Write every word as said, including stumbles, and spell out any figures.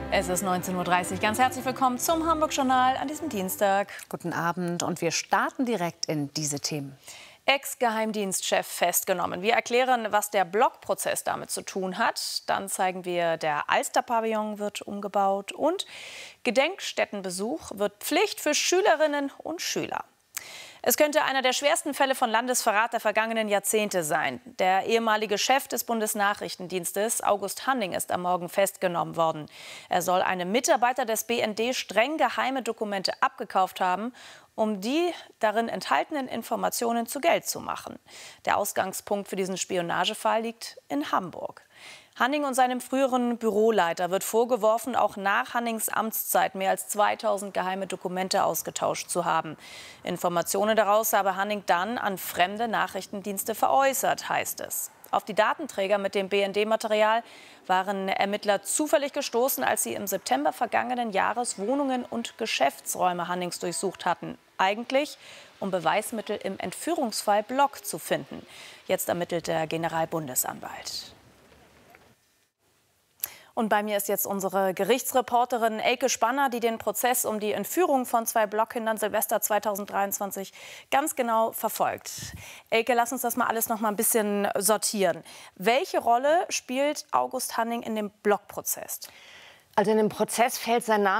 Es ist neunzehn Uhr dreißig. Ganz herzlich willkommen zum Hamburg-Journal an diesem Dienstag. Guten Abend und wir starten direkt in diese Themen. Ex-Geheimdienstchef festgenommen. Wir erklären, was der Blockprozess damit zu tun hat. Dann zeigen wir, der Alster-Pavillon wird umgebaut und Gedenkstättenbesuch wird Pflicht für Schülerinnen und Schüler. Es könnte einer der schwersten Fälle von Landesverrat der vergangenen Jahrzehnte sein. Der ehemalige Chef des Bundesnachrichtendienstes, August Hanning, ist am Morgen festgenommen worden. Er soll einem Mitarbeiter des B N D streng geheime Dokumente abgekauft haben, um die darin enthaltenen Informationen zu Geld zu machen. Der Ausgangspunkt für diesen Spionagefall liegt in Hamburg. Hanning und seinem früheren Büroleiter wird vorgeworfen, auch nach Hannings Amtszeit mehr als zweitausend geheime Dokumente ausgetauscht zu haben. Informationen daraus habe Hanning dann an fremde Nachrichtendienste veräußert, heißt es. Auf die Datenträger mit dem B N D-Material waren Ermittler zufällig gestoßen, als sie im September vergangenen Jahres Wohnungen und Geschäftsräume Hannings durchsucht hatten. Eigentlich, um Beweismittel im Entführungsfall Block zu finden. Jetzt ermittelt der Generalbundesanwalt. Und bei mir ist jetzt unsere Gerichtsreporterin Elke Spanner, die den Prozess um die Entführung von zwei Blockkindern Silvester zweitausenddreiundzwanzig ganz genau verfolgt. Elke, lass uns das mal alles noch mal ein bisschen sortieren. Welche Rolle spielt August Hanning in dem Blockprozess? Also in dem Prozess fällt sein Name